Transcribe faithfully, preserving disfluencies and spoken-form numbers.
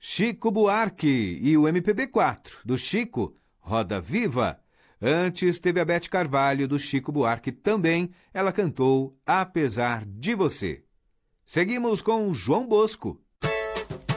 Chico Buarque e o M P B quatro, do Chico, Roda Viva. Antes teve a Beth Carvalho, do Chico Buarque também. Ela cantou Apesar de Você. Seguimos com João Bosco,